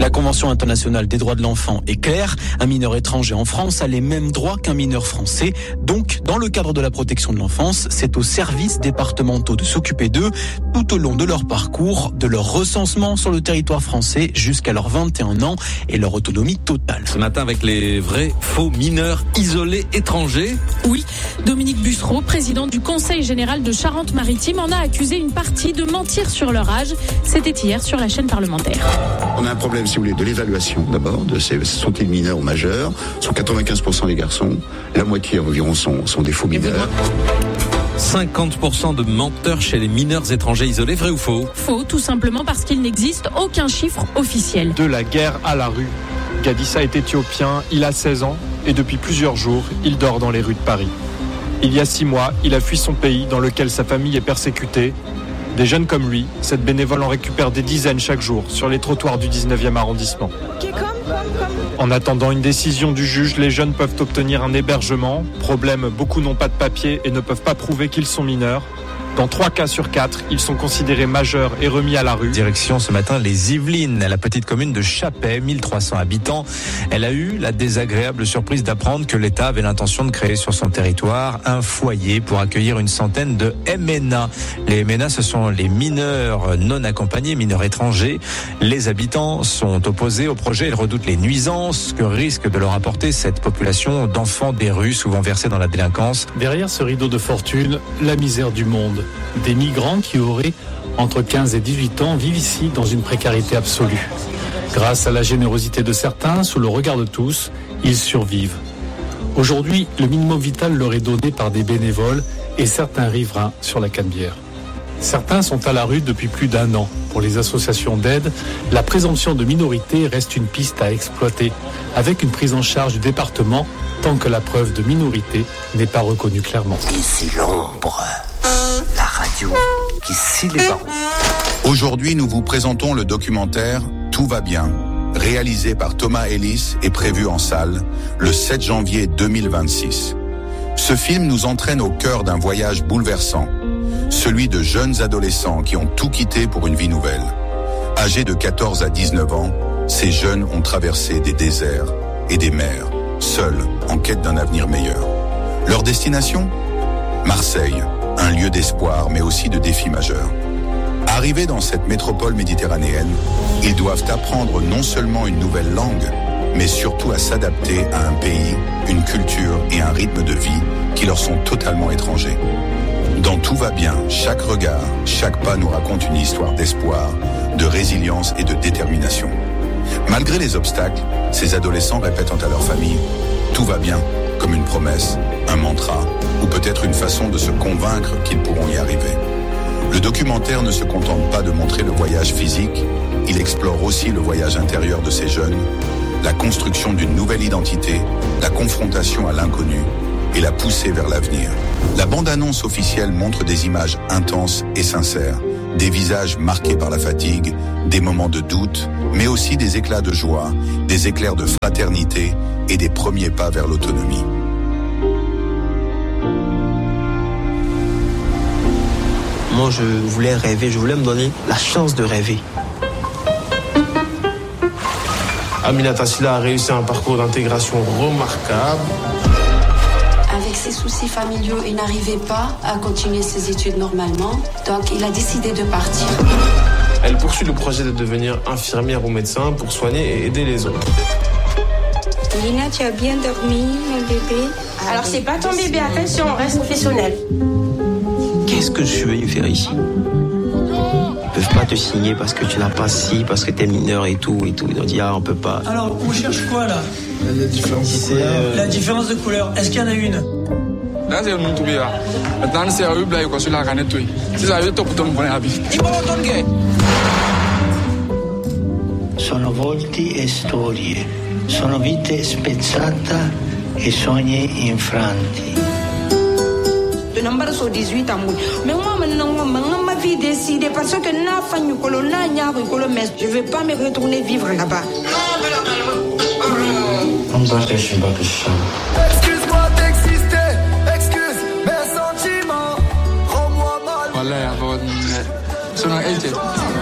La Convention internationale des droits de l'enfant est claire. Un mineur étranger en France a les mêmes droits qu'un mineur français. Donc, dans le cadre de la protection de l'enfance, c'est aux services départementaux de s'occuper d'eux tout au long de leur parcours, de leur recensement sur le territoire français jusqu'à leurs 21 ans et leur autonomie totale. Ce matin avec les vrais faux mineurs isolés étrangers. Oui, Dominique Bussereau, président du Conseil général de Charente-Maritime, en a accusé une partie de mentir sur leur âge. C'était hier sur la chaîne parlementaire. On a un problème, si vous voulez, de l'évaluation d'abord, de sont-ils mineurs ou majeurs. Ce sont 95% des garçons, la moitié environ sont des faux mineurs. 50% de menteurs chez les mineurs étrangers isolés, vrai ou faux ? Faux, tout simplement parce qu'il n'existe aucun chiffre officiel. De la guerre à la rue. Gadissa est éthiopien, il a 16 ans et depuis plusieurs jours, il dort dans les rues de Paris. Il y a 6 mois, il a fui son pays dans lequel sa famille est persécutée. Des jeunes comme lui, cette bénévole en récupère des dizaines chaque jour sur les trottoirs du 19e arrondissement. En attendant une décision du juge, les jeunes peuvent obtenir un hébergement. Problème, beaucoup n'ont pas de papier et ne peuvent pas prouver qu'ils sont mineurs. Dans 3 cas sur 4, ils sont considérés majeurs et remis à la rue. Direction ce matin les Yvelines, la petite commune de Chappey, 1300 habitants. Elle a eu la désagréable surprise d'apprendre que l'État avait l'intention de créer sur son territoire un foyer pour accueillir une centaine de MNA. Les MNA, ce sont les mineurs non accompagnés, mineurs étrangers. Les habitants sont opposés au projet. Ils redoutent les nuisances que risque de leur apporter cette population d'enfants des rues, souvent versés dans la délinquance. Derrière ce rideau de fortune, la misère du monde. Des migrants qui auraient entre 15 et 18 ans vivent ici dans une précarité absolue. Grâce à la générosité de certains, sous le regard de tous, ils survivent. Aujourd'hui, le minimum vital leur est donné par des bénévoles et certains riverains sur la Canebière. Certains sont à la rue depuis plus d'1 an. Pour les associations d'aide, la présomption de minorité reste une piste à exploiter, avec une prise en charge du département tant que la preuve de minorité n'est pas reconnue clairement. Ici l'ombre, la radio qui scie les barreaux. Aujourd'hui, nous vous présentons le documentaire « Tout va bien », réalisé par Thomas Ellis et prévu en salle le 7 janvier 2026. Ce film nous entraîne au cœur d'un voyage bouleversant, celui de jeunes adolescents qui ont tout quitté pour une vie nouvelle. Âgés de 14 à 19 ans, ces jeunes ont traversé des déserts et des mers, seuls, en quête d'un avenir meilleur. Leur destination ? Marseille, un lieu d'espoir mais aussi de défis majeurs. Arrivés dans cette métropole méditerranéenne, ils doivent apprendre non seulement une nouvelle langue, mais surtout à s'adapter à un pays, une culture et un rythme de vie qui leur sont totalement étrangers. Dans Tout va bien, chaque regard, chaque pas nous raconte une histoire d'espoir, de résilience et de détermination. Malgré les obstacles, ces adolescents répètent à leur famille « Tout va bien » comme une promesse, un mantra ou peut-être une façon de se convaincre qu'ils pourront y arriver. Le documentaire ne se contente pas de montrer le voyage physique, il explore aussi le voyage intérieur de ces jeunes, la construction d'une nouvelle identité, la confrontation à l'inconnu et la poussée vers l'avenir. La bande-annonce officielle montre des images intenses et sincères, des visages marqués par la fatigue, des moments de doute, mais aussi des éclats de joie, des éclairs de fraternité et des premiers pas vers l'autonomie. Moi, je voulais rêver, je voulais me donner la chance de rêver. Aminata Sylla a réussi un parcours d'intégration remarquable. Avec ses soucis familiaux, il n'arrivait pas à continuer ses études normalement, donc il a décidé de partir. Elle poursuit le projet de devenir infirmière ou médecin pour soigner et aider les autres. Lina, tu as bien dormi, mon bébé? Alors c'est pas ton bébé, attention, on reste professionnel. Qu'est-ce que je suis venu faire ici? Ils peuvent pas te signer parce que tu n'as pas ci, parce que t'es mineur et tout. Ils ont dit on peut pas. Alors on cherche quoi là? La différence de couleur. La différence de couleur, est-ce qu'il y en a une? Là c'est un tout bien. Maintenant c'est eux là ils sur la canette. Si ça veut top ton bonne habit. Sono volti e storie, sono vite spezzate e sogni infranti. De number so 18 amour. Mais moi maintenant ma vie décidée parce que na fanyu kolo na nyaru kolo mais je vais pas me retourner vivre là-bas. Excuse-moi d'exister, excuse mes sentiments. Rends-moi mal. Voilà, sono